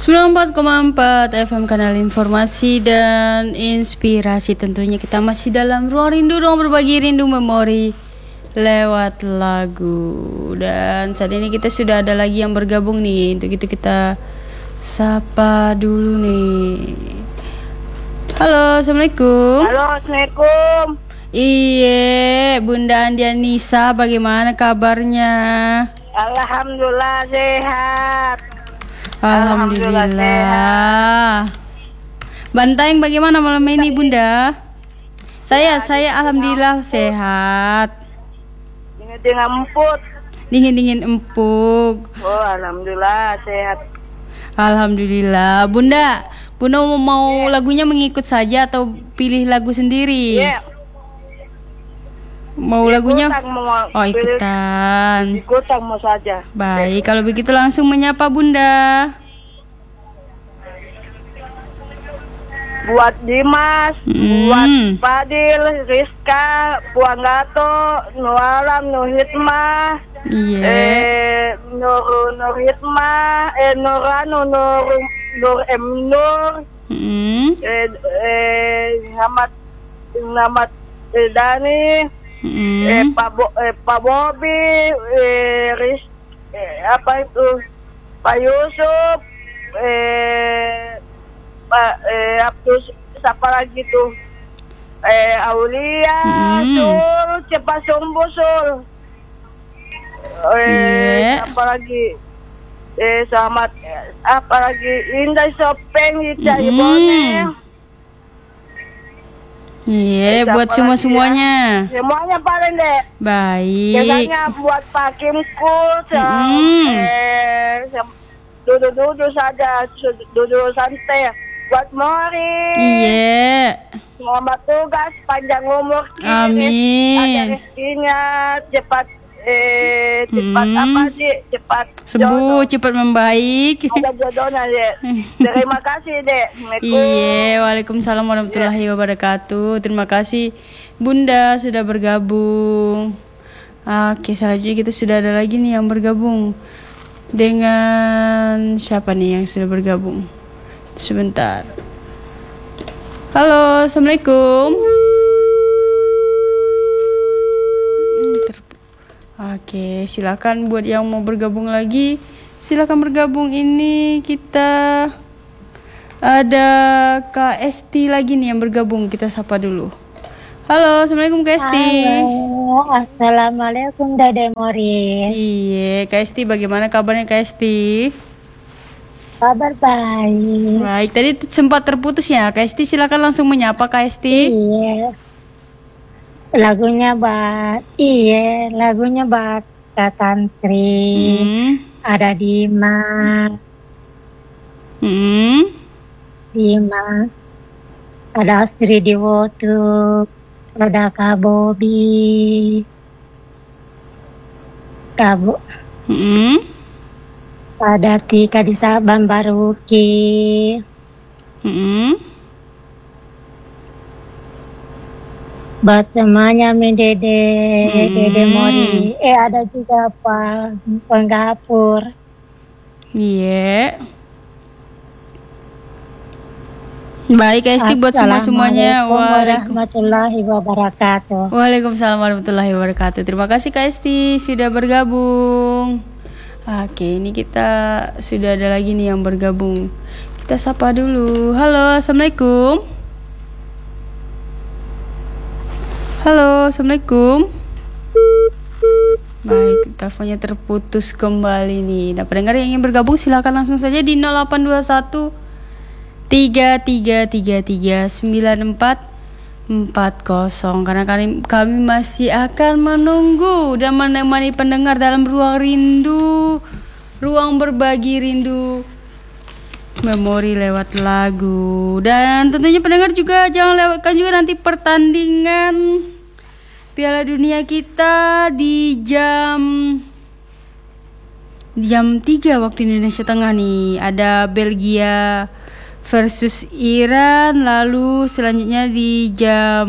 94,4 FM Kanal Informasi dan Inspirasi. Tentunya kita masih dalam ruang rindu, ruang berbagi rindu memori lewat lagu. Dan saat ini kita sudah ada lagi yang bergabung nih. Untuk itu kita sapa dulu nih. Halo, Assalamualaikum. Halo, Assalamualaikum. Iya, Bunda Andianisa, bagaimana kabarnya? Alhamdulillah sehat. Alhamdulillah. Bantaeng bagaimana malam ini, Bunda? Saya alhamdulillah sehat. Dingin empuk. Dingin empuk. Oh, alhamdulillah sehat. Alhamdulillah. Bunda mau lagunya mengikut saja atau pilih lagu sendiri? Mau lagunya? Ikutan. Ikutan mau saja. Baik, kalau begitu langsung menyapa Bunda. Buat Dimas, buat Fadil, Rizka, Puang Gato, Nualam, Nuhitmah, Nur Hitmah, Nur Muhammad Dani, Pak Bobi, Pak Yusuf, Abdus, siapa lagi tuh? Aulia, Sul, cepat sembuh Sul. Apa lagi? Selamat, apa lagi? Indah Sopeng, Ica Ibone. Iya, buat semuanya. Semuanya paling deh. Baik. Biasanya buat Pak Kimku, duduk saja, duduk santai. Buat Mori. Iya. Selamat tugas, panjang umur. Amin. Ada rezekinya, cepat cepat sembuh, cepat membaik. Ada jodohnya, Dek. Terima kasih, Dek. Iya, waalaikumsalam warahmatullahi wabarakatuh. Terima kasih Bunda sudah bergabung. Oke, selanjutnya kita sudah ada lagi nih yang bergabung. Dengan siapa nih yang sudah bergabung? Sebentar. Halo, Assalamualaikum. Oke, silakan buat yang mau bergabung lagi, silakan bergabung. Ini kita ada Kak Esti lagi nih yang bergabung, kita sapa dulu. Halo, Assalamualaikum Kak Esti. Halo, Assalamualaikum Dede Mori. Iya, Kak Esti, bagaimana kabarnya Kak Esti? Kabar baik. Baik, tadi sempat terputus ya Kak Esti, silakan langsung menyapa Kak Esti. Iya. Lagunya buat Kak Tantri. Ada Dimas. Dimas. Ada Sri Diwotu. Ada Kak Bobi. Ada Tika di Saban Baruki. Buat semuanya Dede Mori. Ada juga Pak Penggapur. Iya. Baik Kak Esti, buat semuanya. Warahmatullahi wabarakatuh. Waalaikumsalam warahmatullahi wabarakatuh. Terima kasih Kak Esti sudah bergabung. Oke, ini kita sudah ada lagi nih yang bergabung. Kita sapa dulu. Halo, Assalamualaikum. Halo, Assalamualaikum. Baik, teleponnya terputus kembali nih. Nah, pendengar yang ingin bergabung silakan langsung saja di 0821 3333 9440 karena kami masih akan menunggu dan menemani pendengar dalam ruang rindu, ruang berbagi rindu memori lewat lagu. Dan tentunya pendengar juga jangan lewatkan juga nanti pertandingan Piala Dunia kita di jam 3 waktu Indonesia Tengah nih. Ada Belgia versus Iran, lalu selanjutnya di jam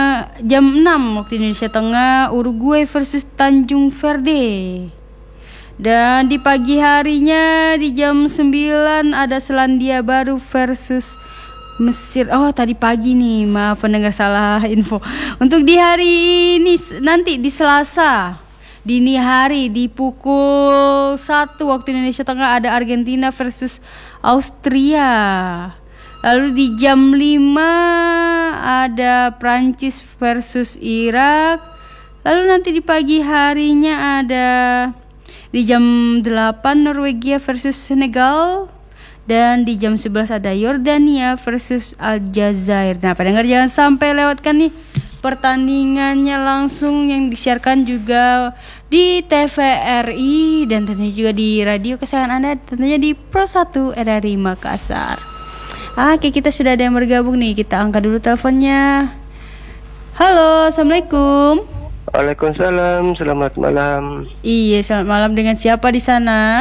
6 waktu Indonesia Tengah Uruguay versus Tanjung Verde. Dan di pagi harinya di jam 9 ada Selandia Baru versus Mesir. Oh, tadi pagi nih, maaf pendengar salah info. Untuk di hari ini nanti di Selasa dini hari di pukul 1 waktu Indonesia Tengah ada Argentina versus Austria. Lalu di jam 5 ada Prancis versus Irak. Lalu nanti di pagi harinya ada di jam 8 Norwegia versus Senegal. Dan di jam 11 ada Yordania versus Aljazair. Nah, pendengar jangan sampai lewatkan nih pertandingannya langsung yang disiarkan juga di TVRI dan tentunya juga di radio kesayangan Anda, tentunya di Pro 1 RRI Makassar. Oke, kita sudah ada yang bergabung nih. Kita angkat dulu teleponnya. Halo, Assalamualaikum. Waalaikumsalam, selamat malam. Iya, selamat malam. Dengan siapa di sana?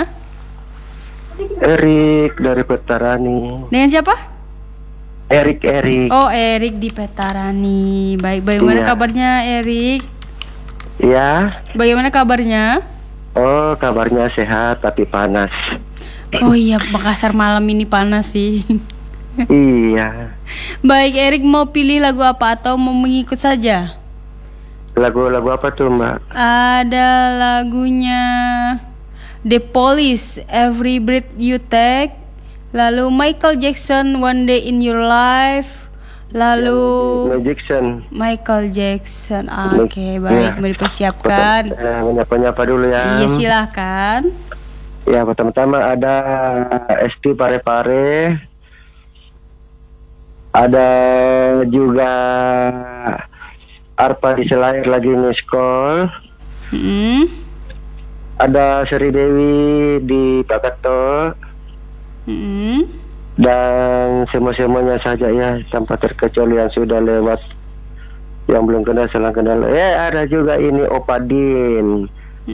Erik dari Petarani. Dengan siapa? Erik. Oh, Erik di Petarani. Baik, bagaimana Iya. kabarnya, Erik? Ya. Bagaimana kabarnya? Oh, kabarnya sehat tapi panas. Oh iya, Makassar malam ini panas sih. Iya. Baik, Erik mau pilih lagu apa atau mau mengikut saja? Lagu-lagu apa tuh, Mbak? Ada lagunya The Police, Every Breath You Take. Lalu Michael Jackson, One Day in Your Life. Lalu Michael Jackson. Oke, baik, mau dipersiapkan. Menyapa-nyapa dulu ya. Iya, silahkan. Ya, pertama-tama ada ST Pare-Pare. Ada juga Arpa di Selair lagi miskol. Ada Seri Dewi di Pakato. Dan semua-semuanya saja ya, tanpa terkecuali yang sudah lewat, yang belum kenal salah kenal. Ada juga ini Opadin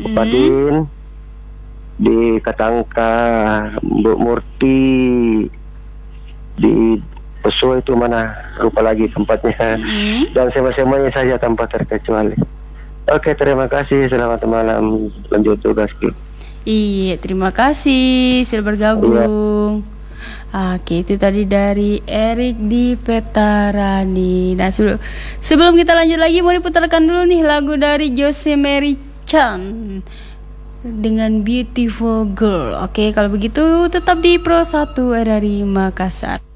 di Katangka, Bu Murti di Peso itu mana lupa lagi tempatnya. Dan semua-semuanya saja tanpa terkecuali. Oke, terima kasih, selamat malam, lanjut tugas. Iya, terima kasih sudah bergabung. Oke, itu tadi dari Erik di Petarani. Nah, sebelum kita lanjut lagi, mau diputarkan dulu nih lagu dari Jose Mary Chan dengan Beautiful Girl. Oke, kalau begitu tetap di Pro 1 RRI Makassar.